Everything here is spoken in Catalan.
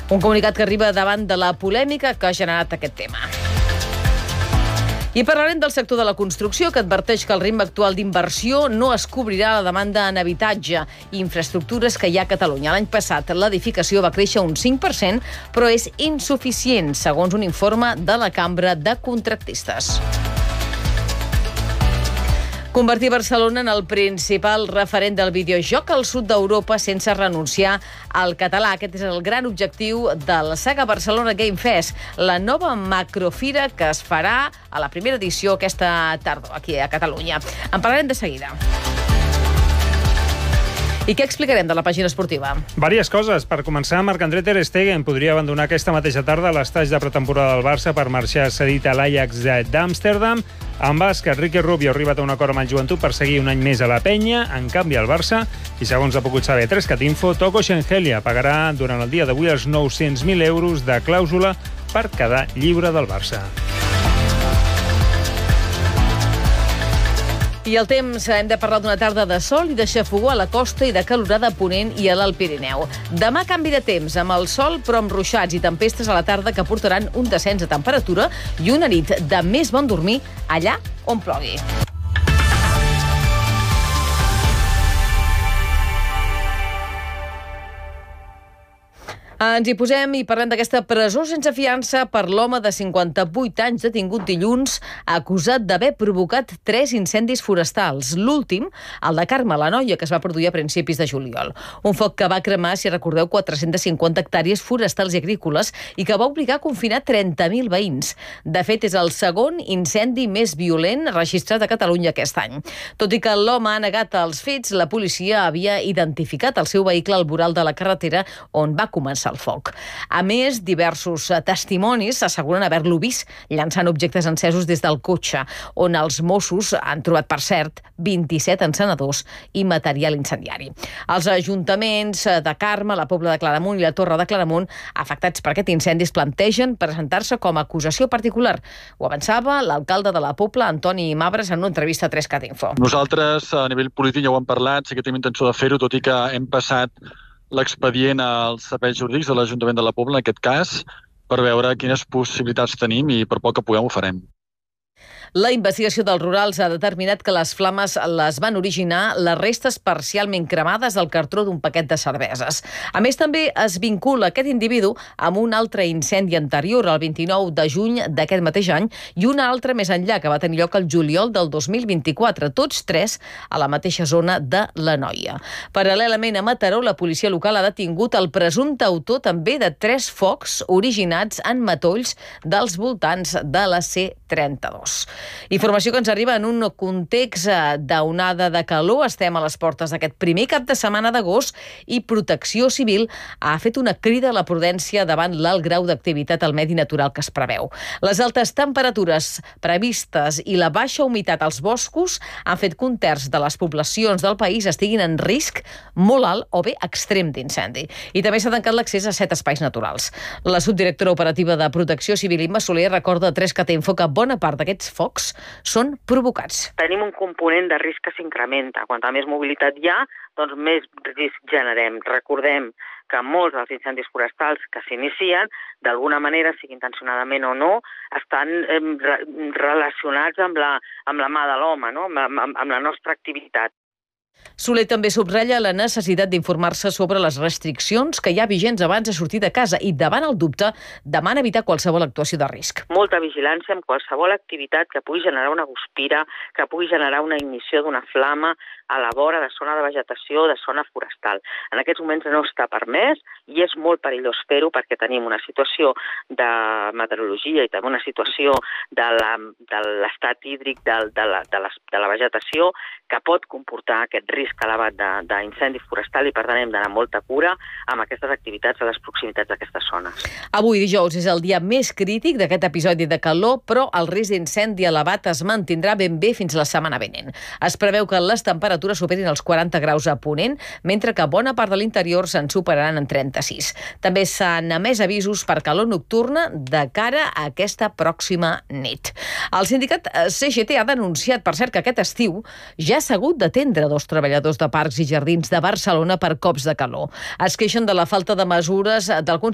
Un comunicat que arriba davant de la polèmica que ha generat aquest tema. I parlarem del sector de la construcció, que adverteix que el ritme actual d'inversió no es cobrirà la demanda en habitatge i infraestructures que hi ha a Catalunya. L'any passat l'edificació va créixer un 5%, però és insuficient, segons un informe de la Cambra de Contractistes. Convertir Barcelona en el principal referent del videojoc al sud d'Europa sense renunciar al català. Aquest és el gran objectiu de la Sega Barcelona Game Fest, la nova macrofira que es farà a la primera edició aquesta tardor aquí a Catalunya. En parlarem de seguida. I què explicarem de la pàgina esportiva? Vàries coses. Per començar, Marc-André ter Stegen podria abandonar aquesta mateixa tarda l'estatge de pretemporada del Barça per marxar cedit a l'Ajax d'Amsterdam. En bàsquet, Ricky Rubio ha arribat a un acord amb el Joventut per seguir un any més a la penya. En canvi, el Barça, i segons ha pogut saber 3catinfo, Toko Shengelia pagarà durant el dia d'avui els 900.000 euros de clàusula per quedar lliure del Barça. I el temps, hem de parlar d'una tarda de sol i de xafogó a la costa i de calorada a Ponent i a l'Alt Pirineu. Demà canvi de temps, amb el sol però amb ruixats i tempestes a la tarda que portaran un descens de temperatura i una nit de més bon dormir allà on plogui. Ens hi posem i parlem d'aquesta presó sense fiança per l'home de 58 anys detingut dilluns acusat d'haver provocat 3 incendis forestals. L'últim, el de Carme, la noia, que es va produir a principis de juliol. Un foc que va cremar, si recordeu, 450 hectàrees forestals i agrícoles i que va obligar a confinar 30.000 veïns. De fet, és el segon incendi més violent registrat a Catalunya aquest any. Tot i que l'home ha negat els fets, la policia havia identificat el seu vehicle al voral de la carretera on va començar el foc. A més, diversos testimonis asseguren haver-lo vist llançant objectes encesos des del cotxe, on els Mossos han trobat, per cert, 27 encenedors i material incendiari. Els ajuntaments de Carme, la Pobla de Claramunt i la Torre de Claramunt, afectats per aquest incendi, es plantegen presentar-se com a acusació particular. Ho avançava l'alcalde de la Pobla, Antoni Mabres, en una entrevista a 3catinfo. Nosaltres, a nivell polític, ja ho hem parlat, sí que tenim intenció de fer-ho, tot i que hem passat l'expedient als serveis jurídics de l'Ajuntament de la Pobla, en aquest cas, per veure quines possibilitats tenim i per poc que puguem ho farem. La investigació dels rurals ha determinat que les flames les van originar les restes parcialment cremades del cartró d'un paquet de cerveses. A més, també es vincula aquest individu amb un altre incendi anterior, el 29 de juny d'aquest mateix any, i un altre més enllà, que va tenir lloc el juliol del 2024, tots 3 a la mateixa zona de l'Anoia. Paral·lelament a Mataró, la policia local ha detingut el presumpte autor també de 3 focs originats en matolls dels voltants de la C32. Informació que ens arriba en un context d'onada de calor. Estem a les portes d'aquest primer cap de setmana d'agost i Protecció Civil ha fet una crida a la prudència davant l'alt grau d'activitat al medi natural que es preveu. Les altes temperatures previstes i la baixa humitat als boscos han fet que un terç de les poblacions del país estiguin en risc molt alt o bé extrem d'incendi. I també s'ha tancat l'accés a 7 espais naturals. La subdirectora operativa de Protecció Civil, Imma Soler, recorda a 3catinfo que bona part d'aquests focs són provocats. Tenim un component de risc que s'incrementa. Quanta més mobilitat hi ha, doncs més risc generem. Recordem que molts dels incendis forestals que s'inicien, d'alguna manera, sigui intencionadament o no, estan relacionats amb la mà de l'home, no? amb la nostra activitat. Soler també subratlla la necessitat d'informar-se sobre les restriccions que hi ha vigents abans de sortir de casa i, davant el dubte, demana evitar qualsevol actuació de risc. Molta vigilància amb qualsevol activitat que pugui generar una guspira, que pugui generar una ignició d'una flama a la vora de zona de vegetació, de zona forestal. En aquests moments no està permès i és molt perillós fer-ho perquè tenim una situació de meteorologia i també una situació de l'estat hídric de la vegetació que pot comportar aquest risc elevat d'incendi forestal i, per tant, hem d'anar amb molta cura amb aquestes activitats a les proximitats d'aquestes zones. Avui, dijous, és el dia més crític d'aquest episodi de calor, però el risc d'incendi elevat es mantindrà ben bé fins la setmana vinent. Es preveu que les temperatures superin els 40 graus a Ponent, mentre que bona part de l'interior se'n superaran en 36. També s'han emès avisos per calor nocturna de cara a aquesta pròxima nit. El sindicat CGT ha denunciat, per cert, que aquest estiu ja s'ha hagut d'atendre 2 treballadors de parcs i jardins de Barcelona per cops de calor. Es queixen de la falta de mesures d'alguns